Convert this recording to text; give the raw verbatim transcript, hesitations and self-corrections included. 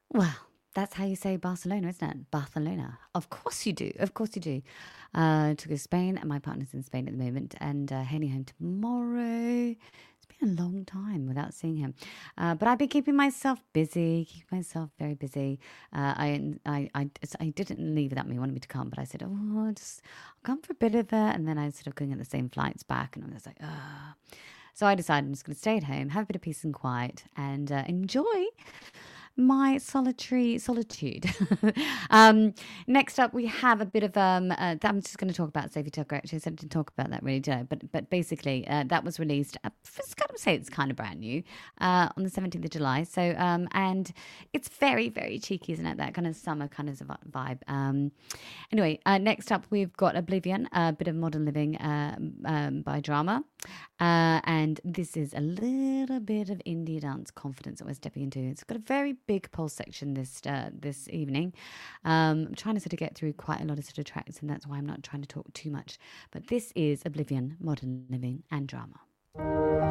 Well, that's how you say Barcelona, isn't it? Barcelona. Of course you do. Of course you do. Uh, to go to Spain, and my partner's in Spain at the moment, and uh, heading home tomorrow. It's been a long time without seeing him, uh, but I've been keeping myself busy, keeping myself very busy. Uh, I, I, I, I didn't leave without me wanting me to come, but I said, oh, I'll just I'll come for a bit of it, and then I sort of going at the same flights back, and I was like, ah. So I decided I'm just going to stay at home, have a bit of peace and quiet, and uh, enjoy my solitary solitude. um, next up, we have a bit of um. Uh, I'm just going to talk about Sophie Tucker. Actually, I said I didn't talk about that really, did I? But but basically, uh, that was released. Uh, it's kind of say it's kind of brand new uh, on the seventeenth of July. So um, and it's very very cheeky, isn't it? That kind of summer kind of vibe. Um, anyway, uh, next up we've got Oblivion, a bit of modern living um, um, by Drama. Uh, and this is a little bit of indie dance confidence that we're stepping into. It's got a very big pulse section this uh, this evening. Um, I'm trying to sort of get through quite a lot of sort of tracks, and that's why I'm not trying to talk too much. But this is Oblivion, Modern Living and Drama.